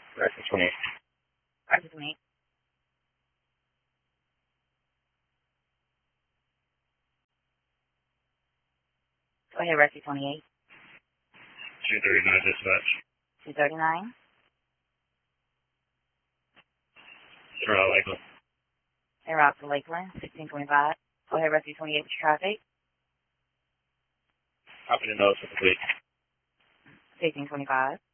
Rescue 28. Rescue 28. Go ahead, Rescue 28. 239 dispatch. 239. Lakeland. En route to Lakeland, 1625. Go ahead, Rescue 28 with your traffic. Copy the notes, complete. 1625.